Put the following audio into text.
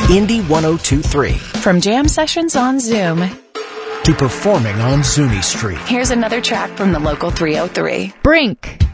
Indy 102.3. From jam sessions on Zoom to performing on Zuni Street. Here's another track from the local 303. Brink.